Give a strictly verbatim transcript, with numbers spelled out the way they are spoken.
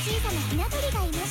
小さなひな鳥がいます。